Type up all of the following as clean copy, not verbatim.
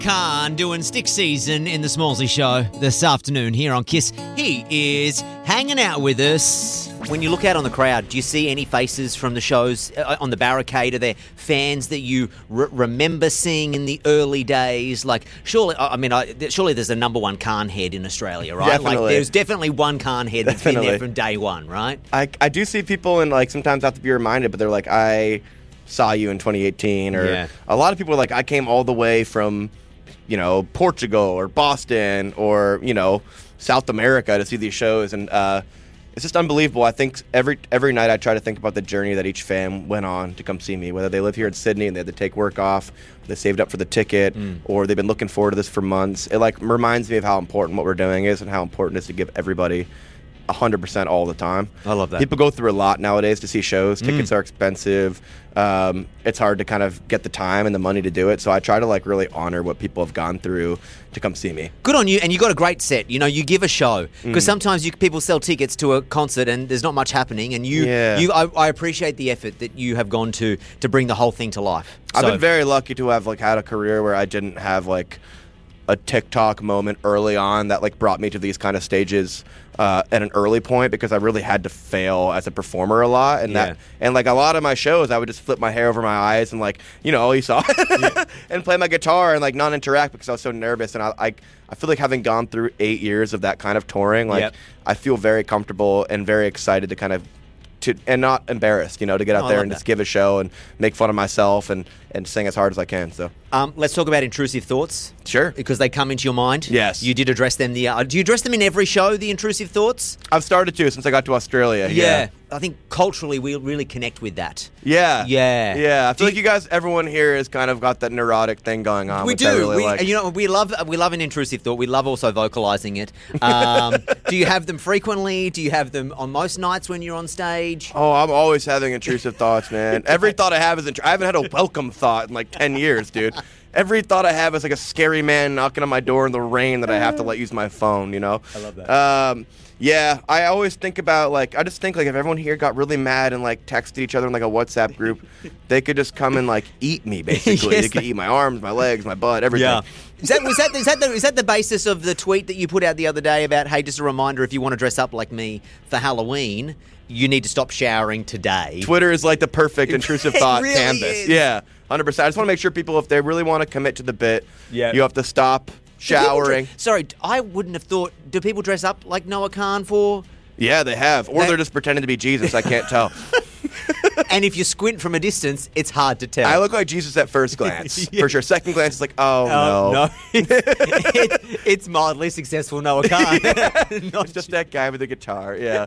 Khan doing Stick Season in the Smallsy Show this afternoon here on KISS. He is hanging out with us. When you look out on the crowd, do you see any faces from the shows on the barricade? Are there fans that you remember seeing in the early days? Like, surely there's a number one Khan head in Australia, right? Definitely. Like, there's definitely one Khan head that's been there from day one, right? I do see people, and like sometimes I have to be reminded, but they're like, I saw you in 2018, or a lot of people are like, I came all the way from, Portugal or Boston or, South America to see these shows. And it's just unbelievable. I think every night I try to think about the journey that each fan went on to come see me, whether they live here in Sydney and they had to take work off, they saved up for the ticket, or they've been looking forward to this for months. It reminds me of how important what we're doing is and how important it is to give everybody 100% all the time. I love that. People go through a lot nowadays to see shows. Tickets are expensive. It's hard to kind of get the time and the money to do it. So I try to really honor what people have gone through to come see me. Good on you. And you got a great set. You give a show. Because sometimes people sell tickets to a concert and there's not much happening. And I appreciate the effort that you have gone to bring the whole thing to life. I've been very lucky to have had a career where I didn't have a TikTok moment early on that brought me to these kind of stages at an early point, because I really had to fail as a performer a lot, and a lot of my shows I would just flip my hair over my eyes and you saw and play my guitar and not interact because I was so nervous. And I feel like having gone through 8 years of that kind of touring, I feel very comfortable and very excited to kind of and not embarrassed, to get out there and just give a show and make fun of myself and sing as hard as I can. So let's talk about intrusive thoughts. Sure. Because they come into your mind. Yes. You did address them. Do you address them in every show, the intrusive thoughts? I've started to since I got to Australia. Yeah. I think culturally we really connect with that. Yeah. Yeah. Yeah. I feel like you guys, everyone here has kind of got that neurotic thing going on. We which do. I really like. We love an intrusive thought. We love also vocalizing it. Do you have them frequently? Do you have them on most nights when you're on stage? Oh, I'm always having intrusive thoughts, man. Every thought I have is I haven't had a welcome thought in 10 years, dude. Every thought I have is a scary man knocking on my door in the rain that I have to use my phone, I love that. Yeah, I always think about I just think if everyone here got really mad and texted each other in a WhatsApp group, they could just come and eat me basically. Yes, they could eat my arms, my legs, my butt, everything. Yeah. Is that the basis of the tweet that you put out the other day about, hey, just a reminder, if you want to dress up like me for Halloween, you need to stop showering today? Twitter is the perfect intrusive thought really canvas. Is. Yeah, 100%. I just want to make sure people, if they really want to commit to the bit, you have to stop showering. Sorry, I wouldn't have thought. Do people dress up like Noah Khan for? Yeah, they have. Or they're just pretending to be Jesus. I can't tell. And if you squint from a distance, it's hard to tell. I look like Jesus at first glance, for sure. Second glance, it's no. It's mildly successful Noah Khan. Not just that guy with the guitar, yeah.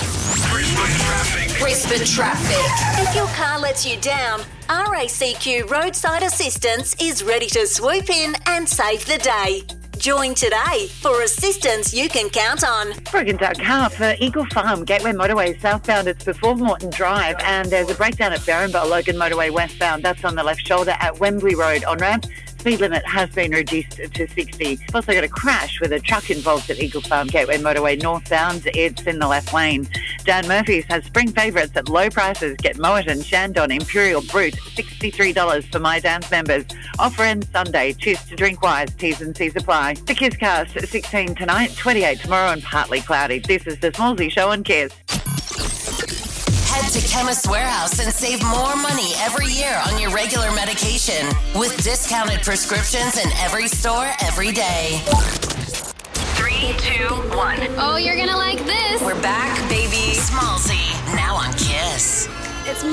Brisbane Traffic. If your car lets you down, RACQ Roadside Assistance is ready to swoop in and save the day. Join today for assistance you can count on. Broken down car for Eagle Farm, Gateway Motorway southbound. It's before Morton Drive, and there's a breakdown at Barrenbell Logan Motorway westbound. That's on the left shoulder at Wembley Road on ramp. Speed limit has been reduced to 60. We've also got a crash with a truck involved at Eagle Farm Gateway Motorway northbound. It's in the left lane. Dan Murphy's has spring favourites at low prices. Get Moreton, Shandon, Imperial Brute, $63 for My Dan's members. Offer ends Sunday. Choose to drink wise. T's and C's apply. The Kiss Cast, 16 tonight, 28 tomorrow and partly cloudy. This is the Smallsy Show on Kiss. Head to Chemist Warehouse and save more money every year on your regular medication with discounted prescriptions in every store every day. 3, 2, 1. Oh, you're gonna like this. We're back, baby. Smallsy, now on Kiss. It's